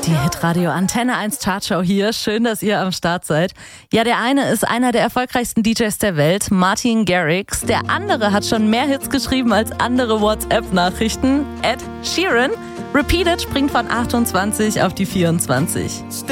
Die Hitradio Antenne 1 Chartshow hier. Schön, dass ihr am Start seid. Ja, der eine ist einer der erfolgreichsten DJs der Welt, Martin Garrix. Der andere hat schon mehr Hits geschrieben als andere WhatsApp-Nachrichten. Ed Sheeran. Repeated springt von 28 auf die 24.